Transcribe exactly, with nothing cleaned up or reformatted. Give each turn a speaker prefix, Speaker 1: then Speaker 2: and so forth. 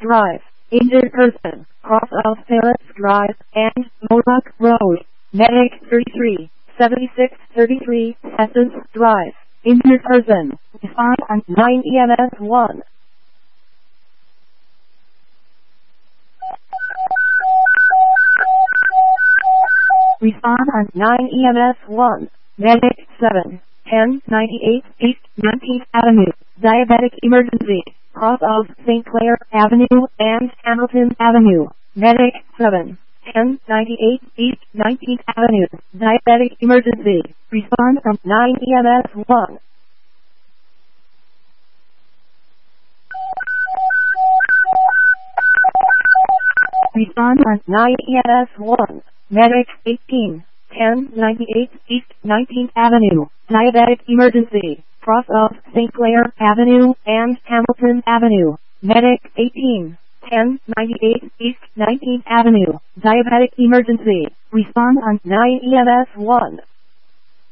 Speaker 1: Drive. Injured person. Cross of Phillips Drive and Modoc Road. Medic thirty-three seventy-six thirty-three Estes Drive. Injured person. Respond on nine E M S one. Respond on nine E M S one. Medic seven ten ninety-eight East nineteenth Avenue. Diabetic emergency. Cross of Saint Clair Avenue and Hamilton Avenue. Medic seven ten ninety-eight East nineteenth Avenue. Diabetic emergency. Respond from nine E M S one. Respond on nine E M S one. Medic eighteen ten ninety-eight East nineteenth Avenue. Diabetic emergency. Cross of Saint Clair Avenue and Hamilton Avenue. Medic eighteen ten ninety-eight East nineteenth Avenue. Diabetic emergency. Respond on nine E M S one.